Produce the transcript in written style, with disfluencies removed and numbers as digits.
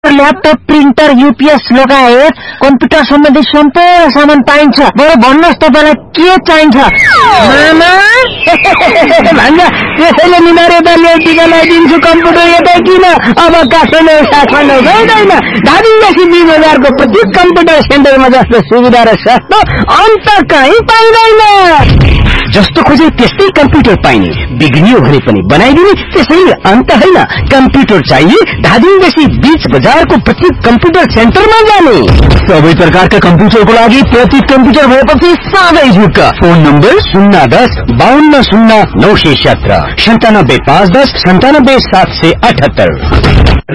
Laptop printer UPS लगायत computer सम्बन्धी सम्पूर्ण सामान पाइन्छ। बरु भन्नुहोस् तपाईलाई के चाहिन्छ? मामा भन्दा त्यसैले निनारेता ल्याउटीका लगाइदिन्छु कम्प्युटर यतै किन अब काठमाडौँ हुँदैन। धादिङदेखि 20,000 को प्रत्येक कम्प्युटर सेन्टरमा जस्तो सुविधा र सस्तो अन्त कहीँ पाइँदैन। जस्तो खोजे त्यस्तै कम्प्युटर पाइने, बिग्रियो भने पनि बनाइदिने, त्यसैले अन्त होइन। कम्प्युटर चाहिए धादिङदेखि बीच बजारको प्रत्येक कम्प्युटर सेन्टरमा जाने। सबै प्रकारका कम्प्युटरको लागि प्रति कम्प्युटर भएपछि साझै झुक्क। Phone number 010 52 0917 97 510 97 778।